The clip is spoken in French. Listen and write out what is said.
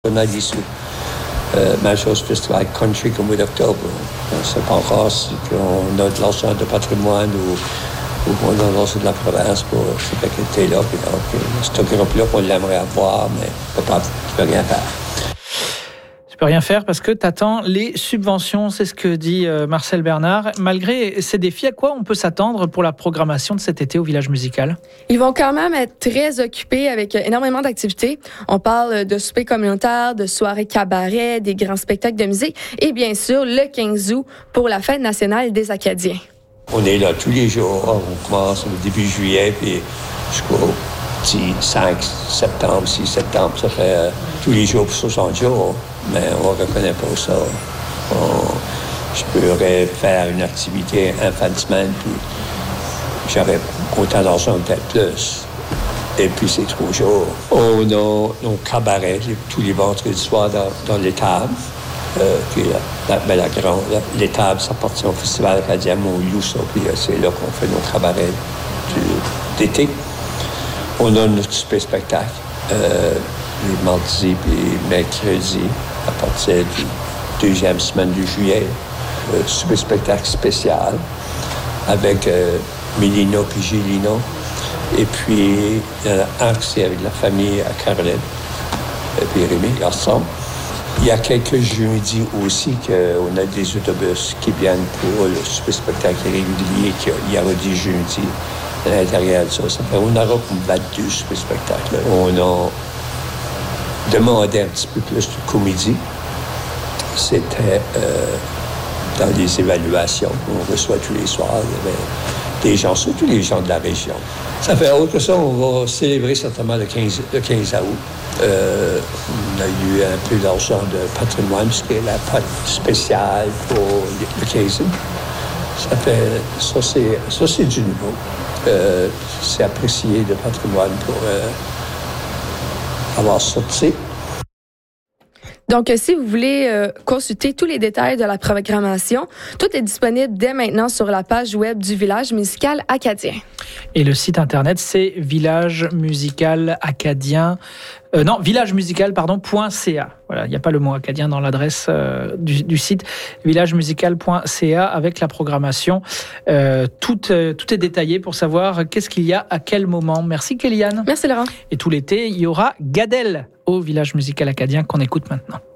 On a dit même chose festival country comme mois d'octobre. C'est pas encore si on a de l'argent de patrimoine ou on a l'argent de la province pour ce qui était là. C'est un groupe là qu'on l'aimerait avoir, mais tu peux rien faire. Tu peux rien faire parce que tu attends les subventions, c'est ce que dit Marcel Bernard. Malgré ces défis, à quoi on peut s'attendre pour la programmation de cet été au Village Musical? Ils vont quand même être très occupés avec énormément d'activités. On parle de soupers communautaires, de soirées cabaret, des grands spectacles de musique et bien sûr le 15 août pour la Fête nationale des Acadiens. On est là tous les jours. On commence au début juillet puis jusqu'au 5 septembre, 6 septembre. Ça fait tous les jours pour 60 jours. Mais on ne reconnaît pas ça. Je pourrais faire une activité en fin de semaine, puis j'aurais autant d'argent, peut-être plus. Et puis c'est trop chaud. On a nos cabarets tous les vendredis soirs dans l'étable. Puis l'étable, ça appartient au Festival acadien, on loue ça, puis c'est là qu'on fait nos cabarets d'été. On a notre super spectacle les mardis et mercredis à partir du deuxième semaine de juillet. Super spectacle spécial avec Mélina puis Gélina. Et puis, il y en a un qui est avec la famille à Caroline et puis Rémi Garçon. Il y a quelques jeudis aussi qu'on a des autobus qui viennent pour le super spectacle régulier. Il y aura des jeudis à l'intérieur de ça. Ça fait on aura comme 22 super spectacles. On a demandé un petit peu plus de comédie. C'était dans les évaluations qu'on reçoit tous les soirs. Il y avait des gens, surtout les gens de la région. Ça fait autre que ça, on va célébrer certainement le 15 août. On a eu un peu d'argent de patrimoine, ce qui est la pote spéciale pour le 15 août. Ça, c'est du nouveau. C'est apprécié de patrimoine pour avoir sorti. Donc, si vous voulez consulter tous les détails de la programmation, tout est disponible dès maintenant sur la page web du Village musical acadien. Et le site internet, c'est villagemusical.ca. Voilà, il n'y a pas le mot acadien dans l'adresse du site villagemusical.ca avec la programmation. Tout est détaillé pour savoir qu'est-ce qu'il y a à quel moment. Merci Kéliane. Merci Laurent. Et tout l'été, il y aura Gad Elmaleh au Village musical acadien qu'on écoute maintenant.